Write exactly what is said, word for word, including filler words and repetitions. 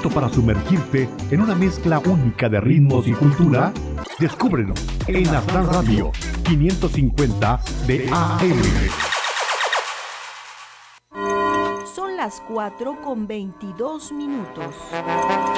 ¿Listo para sumergirte en una mezcla única de ritmos y cultura? Descúbrelo en Aztlán Radio quinientos cincuenta de A M. Son las cuatro con veintidós minutos.